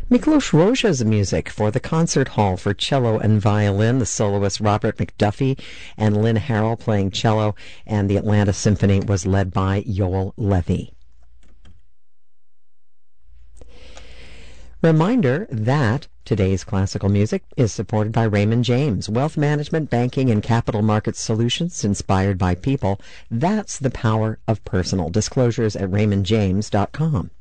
Miklos Rozsa's music for the concert hall for cello and violin, the soloist Robert McDuffie and Lynn Harrell playing cello, and the Atlanta Symphony was led by Yoel Levy. Reminder that today's classical music is supported by Raymond James, wealth management, banking, and capital market solutions inspired by people. That's the power of personal. Disclosures at raymondjames.com.